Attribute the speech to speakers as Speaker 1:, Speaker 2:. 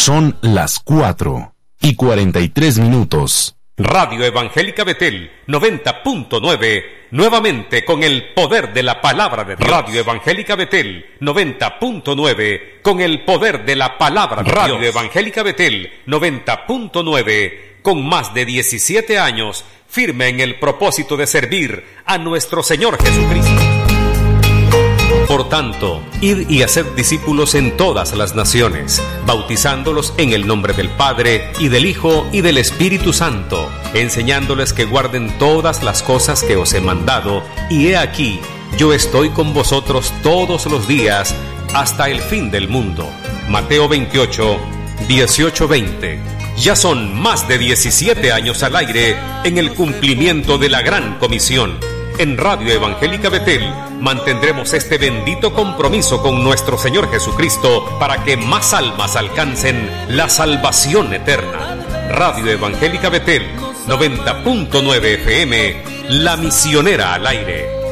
Speaker 1: Son las 4:43.
Speaker 2: Radio Evangélica Betel 90.9, nuevamente con el poder de la palabra de Dios. Radio Evangélica Betel 90.9, con el poder de la palabra de Dios. Radio Evangélica Betel 90.9, con más de 17 años, firme en el propósito de servir a nuestro Señor Jesucristo. Por tanto, id y haced discípulos en todas las naciones, bautizándolos en el nombre del Padre, y del Hijo, y del Espíritu Santo, enseñándoles que guarden todas las cosas que os he mandado, y he aquí, yo estoy con vosotros todos los días, hasta el fin del mundo. Mateo 28, 18-20. Ya son más de 17 años al aire en el cumplimiento de la Gran Comisión. En Radio Evangélica Betel mantendremos este bendito compromiso con nuestro Señor Jesucristo para que más almas alcancen la salvación eterna. Radio Evangélica Betel 90.9 FM, la misionera al aire.